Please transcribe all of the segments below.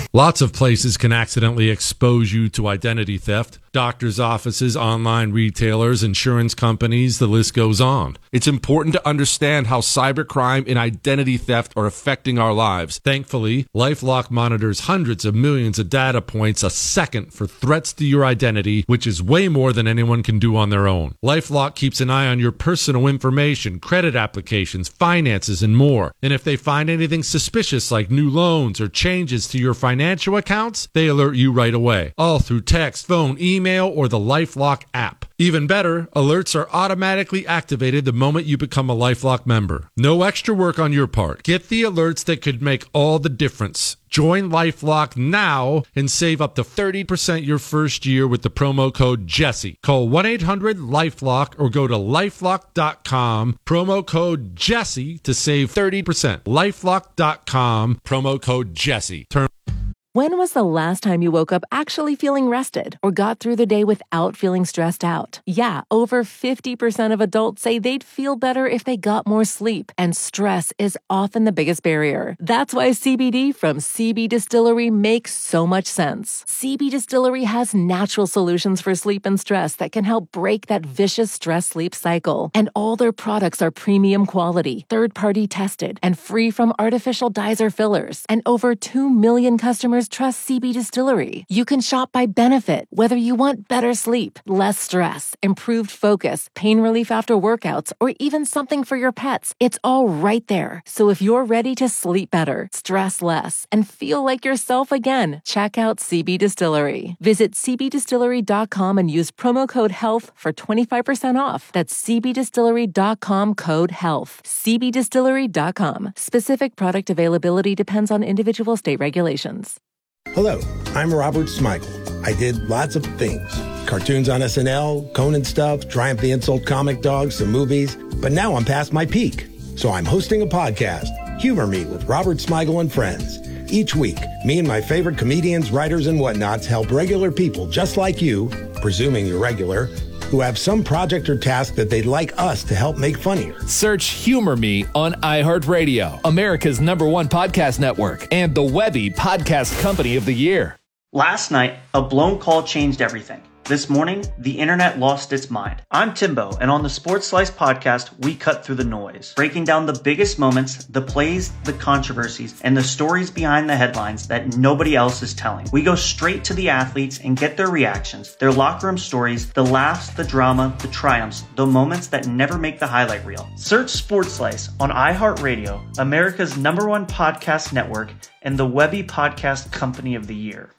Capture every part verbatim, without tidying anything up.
Lots of places can accidentally expose you to identity theft. Doctors' offices, online retailers, insurance companies, the list goes on. It's important to understand how cybercrime and identity theft are affecting our lives. Thankfully, LifeLock monitors hundreds of millions of data points a second for threats to your identity, which is way more than anyone can do on their own. LifeLock keeps an eye on your personal information, credit applications, finances, and more. And if they find anything suspicious like new loans or changes to your financial accounts, they alert you right away. All through text, phone, email, Email or the LifeLock app. Even better, alerts are automatically activated the moment you become a LifeLock member. No extra work on your part. Get the alerts that could make all the difference. Join LifeLock now and save up to thirty percent your first year with the promo code Jesse. Call one eight hundred LifeLock or go to lifelock dot com. Promo code Jesse to save thirty percent. lifelock dot com. Promo code Jesse. Term When was the last time you woke up actually feeling rested or got through the day without feeling stressed out? Yeah, over fifty percent of adults say they'd feel better if they got more sleep, and stress is often the biggest barrier. That's why C B D from C B Distillery makes so much sense. C B Distillery has natural solutions for sleep and stress that can help break that vicious stress-sleep cycle. And all their products are premium quality, third-party tested, and free from artificial dyes or fillers. And over two million customers trust C B Distillery. You can shop by benefit, whether you want better sleep, less stress, improved focus, pain relief after workouts, or even something for your pets. It's all right there. So if you're ready to sleep better, stress less, and feel like yourself again, check out C B Distillery. Visit c b distillery dot com and use promo code HEALTH for twenty-five percent off. That's c b distillery dot com code HEALTH. c b distillery dot com. Specific product availability depends on individual state regulations. Hello, I'm Robert Smigel. I did lots of things. Cartoons on S N L, Conan stuff, Triumph the Insult comic dogs, some movies. But now I'm past my peak. So I'm hosting a podcast, Humor Me with Robert Smigel and Friends. Each week, me and my favorite comedians, writers, and whatnots help regular people just like you, presuming you're regular, who have some project or task that they'd like us to help make funnier. Search Humor Me on iHeartRadio, America's number one podcast network, and the Webby Podcast Company of the Year. Last night, a blown call changed everything. This morning, the internet lost its mind. I'm Timbo, and on the Sports Slice podcast, we cut through the noise, breaking down the biggest moments, the plays, the controversies, and the stories behind the headlines that nobody else is telling. We go straight to the athletes and get their reactions, their locker room stories, the laughs, the drama, the triumphs, the moments that never make the highlight reel. Search Sports Slice on iHeartRadio, America's number one podcast network, and the Webby Podcast Company of the Year.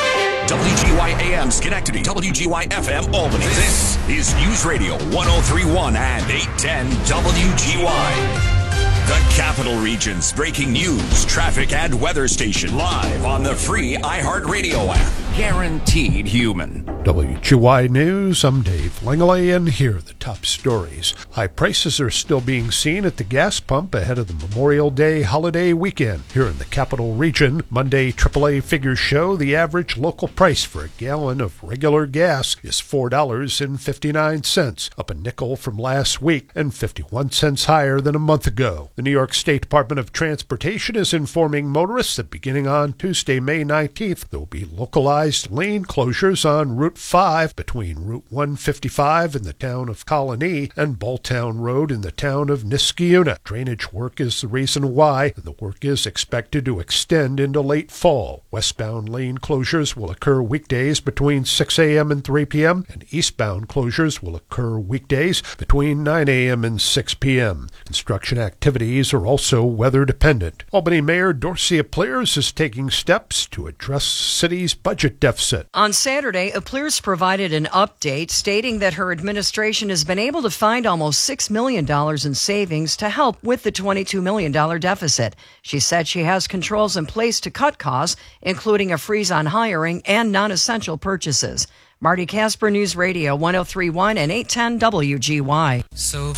W G Y A M Schenectady, W G Y F M Albany. This is News Radio one oh three point one and eight ten W G Y. The Capital Region's breaking news, traffic, and weather station live on the free iHeartRadio app. Guaranteed human. W G Y News, I'm Dave Langley, and here are the top stories. High prices are still being seen at the gas pump ahead of the Memorial Day holiday weekend. Here in the Capital Region, Monday triple A figures show the average local price for a gallon of regular gas is four dollars and fifty-nine cents, up a nickel from last week and fifty-one cents higher than a month ago. The New York State Department of Transportation is informing motorists that beginning on Tuesday, May nineteenth, there will be localized lane closures on Route five between Route one fifty-five in the town of Colony and Balltown Road in the town of Niskayuna. Drainage work is the reason why, and the work is expected to extend into late fall. Westbound lane closures will occur weekdays between six a.m. and three p.m., and eastbound closures will occur weekdays between nine a.m. and six p.m. Construction activities are also weather-dependent. Albany Mayor Dorcia Pliers is taking steps to address the city's budget deficit. On Saturday, Pliers provided an update stating that her administration has been able to find almost six million dollars in savings to help with the twenty-two million dollars deficit. She said she has controls in place to cut costs, including a freeze on hiring and non-essential purchases. Marty Casper, News Radio one oh three point one and eight ten W G Y. So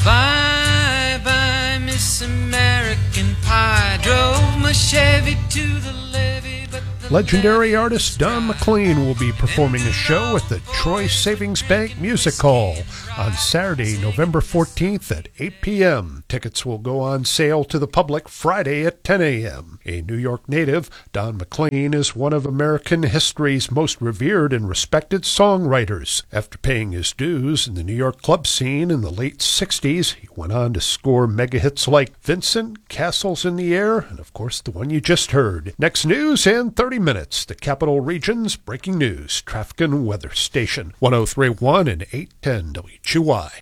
bye bye, Miss American Pie. Drove my Chevy to the levee, but the Legendary artist Don McLean will be performing a show at the Troy Savings Bank Music Hall on Saturday, November fourteenth at eight p.m. Tickets will go on sale to the public Friday at ten a.m. A New York native, Don McLean is one of American history's most revered and respected songwriters. After paying his dues in the New York club scene in the late sixties, he went on to score mega hits like Vincent, Castles in the Air, and of course the one you just heard. Next news in thirty minutes, the Capital Region's breaking news, traffic and weather station, one oh three point one and eight ten W G Y.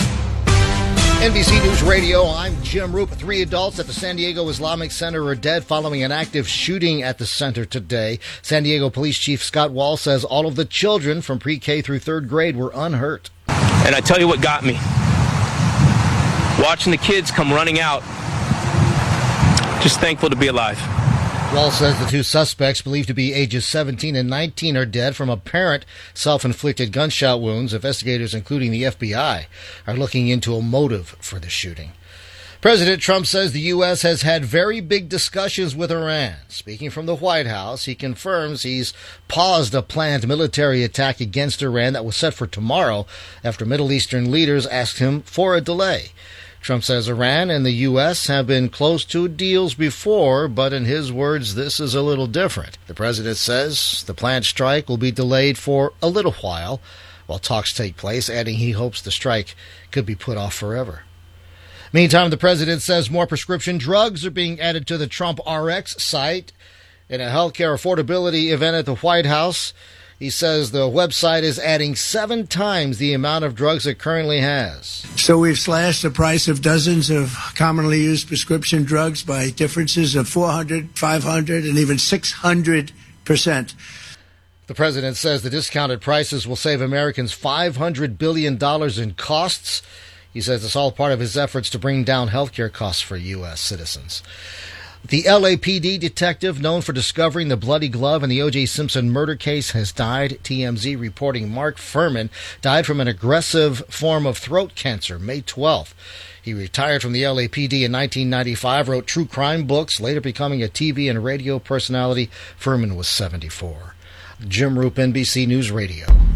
N B C News Radio, I'm Jim Roop. Three adults at the San Diego Islamic Center are dead following an active shooting at the center today. San Diego Police Chief Scott Wall says all of the children from pre-K through third grade were unhurt. And I tell you what got me. Watching the kids come running out. Just thankful to be alive. Wall says the two suspects, believed to be ages seventeen and nineteen, are dead from apparent self-inflicted gunshot wounds. Investigators, including the F B I, are looking into a motive for the shooting. President Trump says the U S has had very big discussions with Iran. Speaking from the White House, he confirms he's paused a planned military attack against Iran that was set for tomorrow after Middle Eastern leaders asked him for a delay. Trump says Iran and the U S have been close to deals before, but in his words, this is a little different. The president says the planned strike will be delayed for a little while while talks take place, adding he hopes the strike could be put off forever. Meantime, the president says more prescription drugs are being added to the Trump R X site. In a healthcare affordability event at the White House, he says the website is adding seven times the amount of drugs it currently has. So we've slashed the price of dozens of commonly used prescription drugs by differences of four hundred, five hundred, and even six hundred percent. The president says the discounted prices will save Americans five hundred billion dollars in costs. He says it's all part of his efforts to bring down health care costs for U S citizens. The L A P D detective known for discovering the bloody glove in the O J Simpson murder case has died. T M Z reporting Mark Furman died from an aggressive form of throat cancer May twelfth. He retired from the L A P D in nineteen ninety-five, wrote true crime books, later becoming a T V and radio personality. Furman was seventy-four. Jim Roop, N B C News Radio.